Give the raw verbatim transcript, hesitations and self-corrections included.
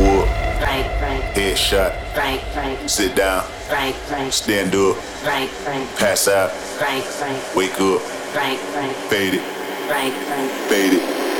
up. Frank, Frank, Headshot. Frank, Frank, Sit down. Frank, Frank, Stand up. Frank, Frank, Pass out. Frank, Frank, Wake up. Frank, Frank, Fade it. Frank, Frank. Fade it.